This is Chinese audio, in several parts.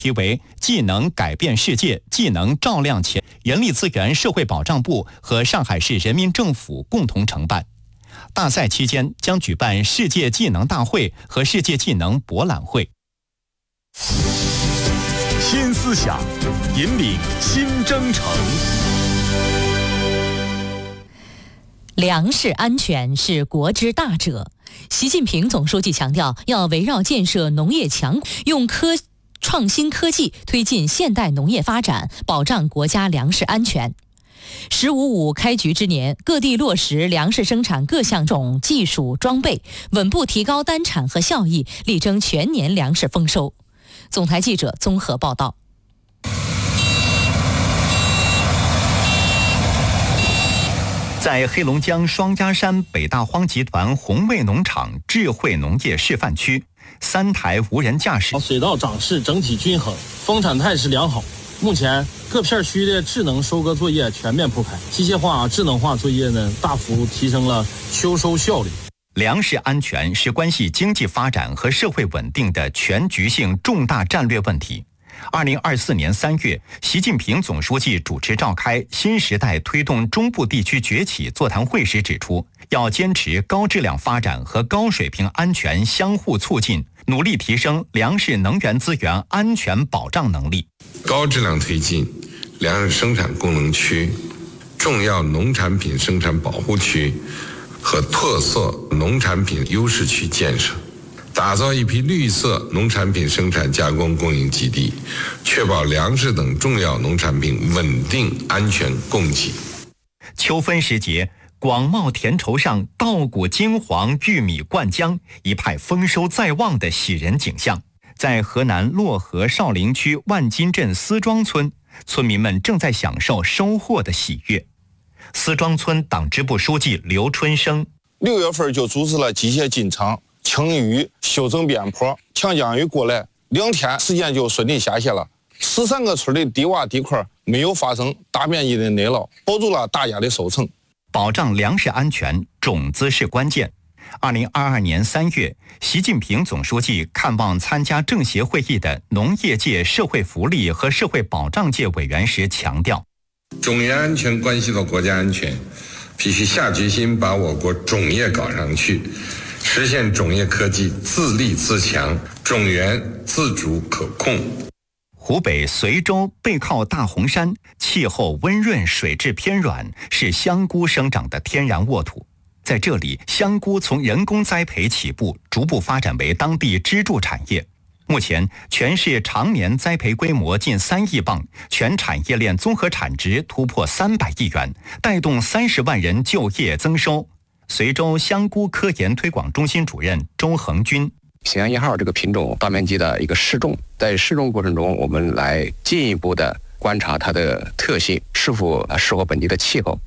题为“技能改变世界，技能照亮前”，人力资源社会保障部和上海市人民政府共同承办。大赛期间将举办世界技能大会和世界技能博览会。 新思想，引领新征程。 粮食安全是国之大者。习近平总书记强调，要围绕建设农业强国，用创新科技推进现代农业发展，保障国家粮食安全。“15+5”开局之年，各地落实粮食生产各项种技术装备，稳步提高单产和效益，力争全年粮食丰收。总台记者综合报道。 在黑龙江双鸭山北大荒集团红卫农场智慧农业示范区，3台无人驾驶水稻长势整体均衡，丰产态势良好。目前各片区的智能收割作业全面铺开，机械化、智能化作业呢大幅提升了秋收效率。 粮食安全是关系经济发展和社会稳定的全局性重大战略问题。2024年3月，习近平总书记主持召开新时代推动中部地区崛起座谈会时指出，要坚持高质量发展和高水平安全相互促进，努力提升粮食能源资源安全保障能力， 高质量推进粮食生产功能区、重要农产品生产保护区和特色农产品优势区建设，打造一批绿色农产品生产加工供应基地，确保粮食等重要农产品稳定安全供给。 秋分时节，广袤田畴上稻谷金黄，玉米灌浆，一派丰收在望的喜人景象。在河南漯河少陵区万金镇思庄村，村民们正在享受收获的喜悦。思庄村党支部书记刘春生 ：6月份就组织了机械进场、清淤、修整边坡，强降雨过来，2天时间就顺利下雪了。13个村的低洼地块没有发生大面积的内涝，保住了大家的收成。 保障粮食安全，种子是关键。2022年3月，习近平总书记看望参加政协会议的农业界社会福利和社会保障界委员时强调， 种业安全关系到国家安全，必须下决心把我国种业搞上去，实现种业科技自立自强，种源自主可控。 湖北随州背靠大洪山，气候温润，水质偏软，是香菇生长的天然沃土。在这里，香菇从人工栽培起步，逐步发展为当地支柱产业。目前，全市常年栽培规模近3亿磅，全产业链综合产值突破300亿元，带动30万人就业增收。随州香菇科研推广中心主任周恒军： 咸阳1号这个品种大面积的一个试种，在试种过程中，我们来进一步的观察它的特性是否适合本地的气候。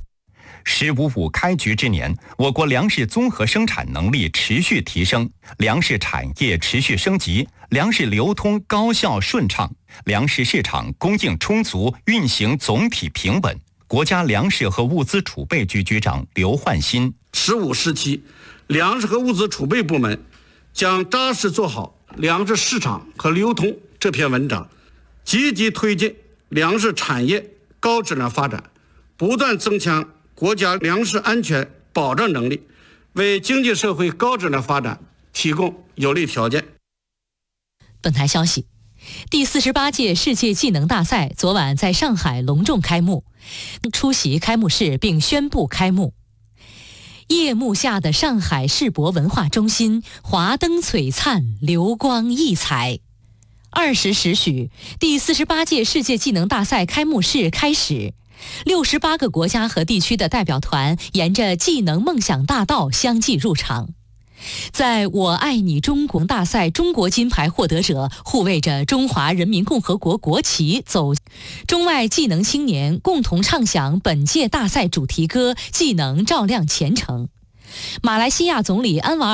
15+5开局之年，我国粮食综合生产能力持续提升，粮食产业持续升级，粮食流通高效顺畅，粮食市场供应充足，运行总体平稳。国家粮食和物资储备局局长刘焕新 ：15时期，粮食和物资储备部门将扎实做好粮食市场和流通这篇文章，积极推进粮食产业高质量发展，不断增强国家粮食安全保障能力，为经济社会高质量发展提供有利条件。 本台消息，第48届世界技能大赛昨晚在上海隆重开幕，出席开幕式并宣布开幕。夜幕下的上海世博文化中心，华灯璀璨，流光溢彩。20时许，第48届世界技能大赛开幕式开始。68个国家和地区的代表团沿着技能梦想大道相继入场。在我爱你中国大赛中国金牌获得者护卫着中华人民共和国国旗走，中外技能青年共同唱响本届大赛主题歌《技能照亮前程》。马来西亚总理安瓦尔